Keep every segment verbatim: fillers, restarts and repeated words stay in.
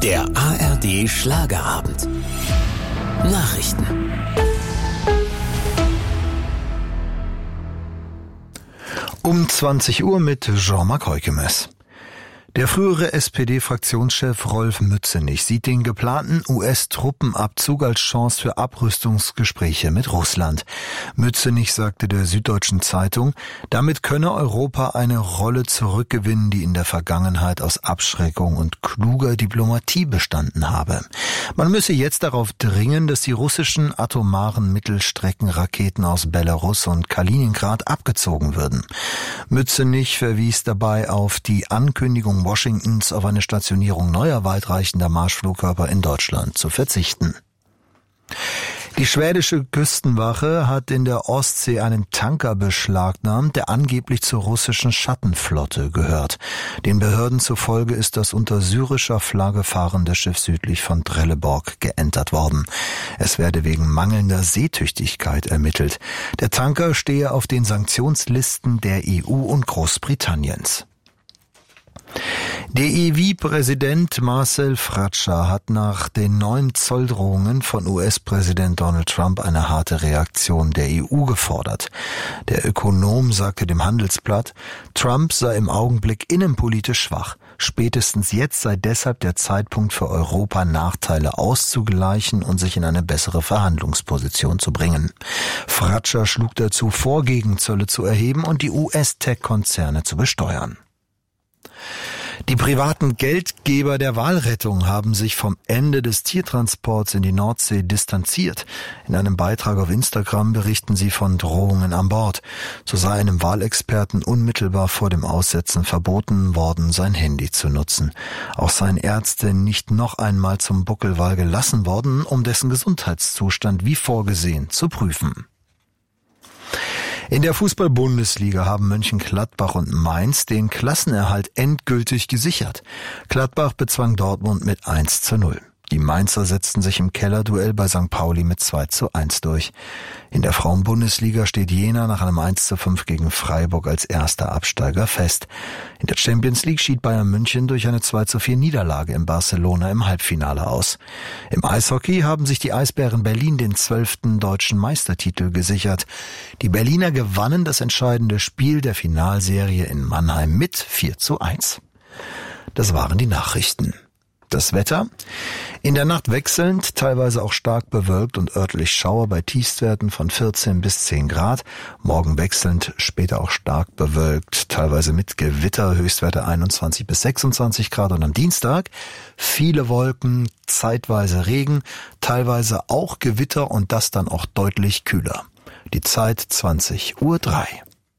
Der A R D Schlagerabend. Nachrichten. Um zwanzig Uhr mit Jean-Marc Heukemes. Der frühere S P D-Fraktionschef Rolf Mützenich sieht den geplanten U S-Truppenabzug als Chance für Abrüstungsgespräche mit Russland. Mützenich sagte der Süddeutschen Zeitung, damit könne Europa eine Rolle zurückgewinnen, die in der Vergangenheit aus Abschreckung und kluger Diplomatie bestanden habe. Man müsse jetzt darauf dringen, dass die russischen atomaren Mittelstreckenraketen aus Belarus und Kaliningrad abgezogen würden. Mützenich verwies dabei auf die Ankündigung Washingtons, auf eine Stationierung neuer weitreichender Marschflugkörper in Deutschland zu verzichten. Die schwedische Küstenwache hat in der Ostsee einen Tanker beschlagnahmt, der angeblich zur russischen Schattenflotte gehört. Den Behörden zufolge ist das unter syrischer Flagge fahrende Schiff südlich von Trelleborg geentert worden. Es werde wegen mangelnder Seetüchtigkeit ermittelt. Der Tanker stehe auf den Sanktionslisten der E U und Großbritanniens. Der E W I-Präsident Marcel Fratscher hat nach den neuen Zolldrohungen von U S-Präsident Donald Trump eine harte Reaktion der E U gefordert. Der Ökonom sagte dem Handelsblatt, Trump sei im Augenblick innenpolitisch schwach. Spätestens jetzt sei deshalb der Zeitpunkt für Europa, Nachteile auszugleichen und sich in eine bessere Verhandlungsposition zu bringen. Fratscher schlug dazu vor, Gegenzölle zu erheben und die U S-Tech-Konzerne zu besteuern. Die privaten Geldgeber der Walrettung haben sich vom Ende des Tiertransports in die Nordsee distanziert. In einem Beitrag auf Instagram berichten sie von Drohungen an Bord. So sei einem Walexperten unmittelbar vor dem Aussetzen verboten worden, sein Handy zu nutzen. Auch seien Ärzte nicht noch einmal zum Buckelwal gelassen worden, um dessen Gesundheitszustand wie vorgesehen zu prüfen. In der Fußball-Bundesliga haben Mönchengladbach und Mainz den Klassenerhalt endgültig gesichert. Gladbach bezwang Dortmund mit eins zu null. Die Mainzer setzten sich im Kellerduell bei Sankt Pauli mit zwei zu eins durch. In der Frauen-Bundesliga steht Jena nach einem eins zu fünf gegen Freiburg als erster Absteiger fest. In der Champions League schied Bayern München durch eine zwei zu vier Niederlage in Barcelona im Halbfinale aus. Im Eishockey haben sich die Eisbären Berlin den zwölften deutschen Meistertitel gesichert. Die Berliner gewannen das entscheidende Spiel der Finalserie in Mannheim mit vier zu eins. Das waren die Nachrichten. Das Wetter? In der Nacht wechselnd, teilweise auch stark bewölkt und örtlich Schauer bei Tiefstwerten von vierzehn bis zehn Grad. Morgen wechselnd, später auch stark bewölkt, teilweise mit Gewitter, Höchstwerte einundzwanzig bis sechsundzwanzig Grad. Und am Dienstag viele Wolken, zeitweise Regen, teilweise auch Gewitter und das dann auch deutlich kühler. Die Zeit zwanzig Uhr drei.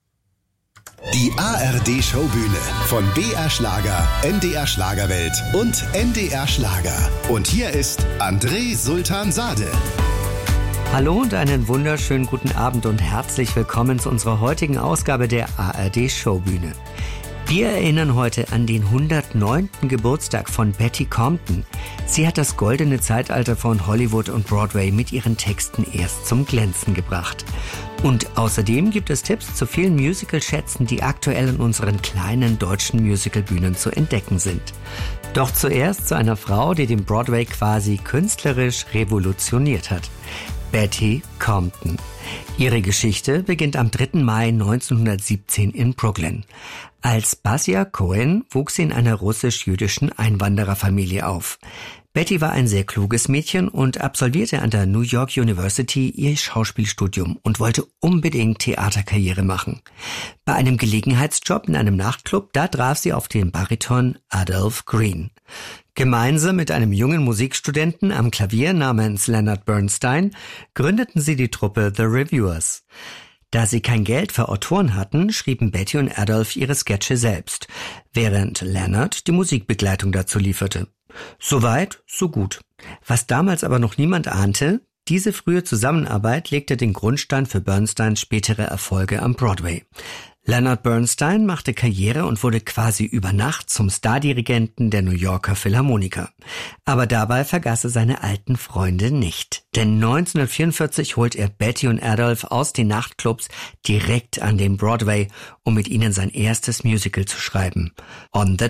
Die A R D-Showbühne von B R Schlager, N D R Schlagerwelt und N D R Schlager. Und hier ist André Sultan-Sade. Hallo und einen wunderschönen guten Abend und herzlich willkommen zu unserer heutigen Ausgabe der A R D-Showbühne. Wir erinnern heute an den hundertneunten Geburtstag von Betty Comden. Sie hat das goldene Zeitalter von Hollywood und Broadway mit ihren Texten erst zum Glänzen gebracht. Und außerdem gibt es Tipps zu vielen Musical-Schätzen, die aktuell in unseren kleinen deutschen Musicalbühnen zu entdecken sind. Doch zuerst zu einer Frau, die den Broadway quasi künstlerisch revolutioniert hat. Betty Comden. Ihre Geschichte beginnt am dritten Mai neunzehnhundertsiebzehn in Brooklyn. Als Basia Cohen wuchs sie in einer russisch-jüdischen Einwandererfamilie auf. Betty war ein sehr kluges Mädchen und absolvierte an der New York University ihr Schauspielstudium und wollte unbedingt Theaterkarriere machen. Bei einem Gelegenheitsjob in einem Nachtclub, da traf sie auf den Bariton Adolph Green. Gemeinsam mit einem jungen Musikstudenten am Klavier namens Leonard Bernstein gründeten sie die Truppe The Reviewers. Da sie kein Geld für Autoren hatten, schrieben Betty und Adolph ihre Sketche selbst, während Leonard die Musikbegleitung dazu lieferte. Soweit, so gut. Was damals aber noch niemand ahnte, diese frühe Zusammenarbeit legte den Grundstein für Bernsteins spätere Erfolge am Broadway. Leonard Bernstein machte Karriere und wurde quasi über Nacht zum Stardirigenten der New Yorker Philharmoniker. Aber dabei vergaß er seine alten Freunde nicht. Denn neunzehnhundertvierundvierzig holt er Betty und Adolph aus den Nachtclubs direkt an den Broadway, um mit ihnen sein erstes Musical zu schreiben. On the